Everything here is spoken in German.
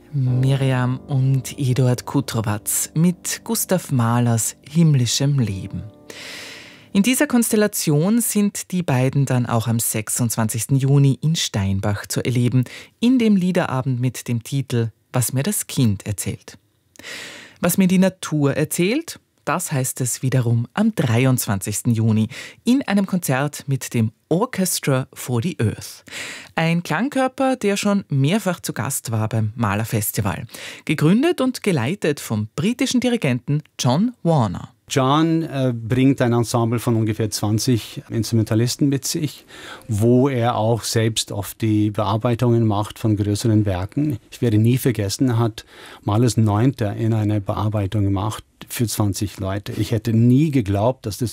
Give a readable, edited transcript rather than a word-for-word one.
Miriam und Eduard Kutrowatz mit Gustav Mahlers Himmlischem Leben. In dieser Konstellation sind die beiden dann auch am 26. Juni in Steinbach zu erleben, in dem Liederabend mit dem Titel »Was mir das Kind erzählt«. Was mir die Natur erzählt, das heißt es wiederum am 23. Juni in einem Konzert mit dem Orchestra for the Earth. Ein Klangkörper, der schon mehrfach zu Gast war beim Mahler Festival. Gegründet und geleitet vom britischen Dirigenten John Warner. John bringt ein Ensemble von ungefähr 20 Instrumentalisten mit sich, wo er auch selbst oft die Bearbeitungen macht von größeren Werken. Ich werde nie vergessen, er hat Mahlers 9. in einer Bearbeitung gemacht für 20 Leute. Ich hätte nie geglaubt, dass das